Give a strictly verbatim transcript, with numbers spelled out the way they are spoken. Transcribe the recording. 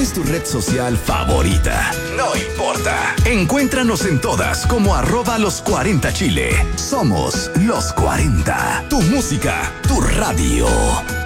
es tu red social favorita? No importa. Encuéntranos en todas como arroba los cuarenta Chile. Somos Los cuarenta. Tu música, tu radio.